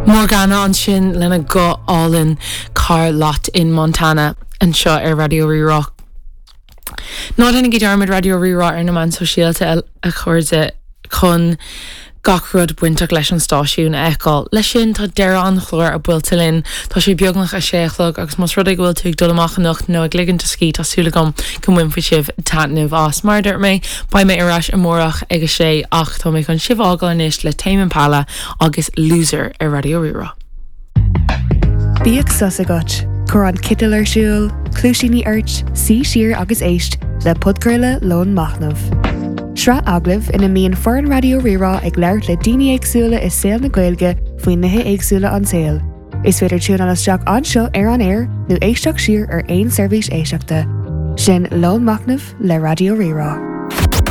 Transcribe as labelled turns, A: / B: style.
A: Morgana an sin lena go all-in car lot in Montana an seo ar Radio Rirá. Ná lena gí darmid Radio Rirá ar na man sosiálta a chuirde chun gachrúd buintach leis an stáisiún eáil. Leis sin tá deire an chlór a builta linn, tá sé beagnach a séachlog agus mas rud ag bhfuil tú ag dul amachchanach nó ag ligannta cí tásúlagam go mhuiimfa sibh tanmh as mar dúirt mé ba mé arás amórach ag sé ach tá mé chun sibh ágáil inis le Tame Impala agus Loser ar Radio Rirá.
B: Bíag susagat, chur an citil ar siúil, clúisíní airt, sí siar agus éist le podcurla Lón Machnamh. Sra aglah ina míon foran Radio Rirá ag leirt le daoine éagsúla is saoil na Gaeilge faoin nithe éagsúla an saoil. Is féidir tún an isteach anseo ar an air nó éisteach siar ar aon seirbhís éisteachta. Sin Lón Machnamh le Radio Rirá.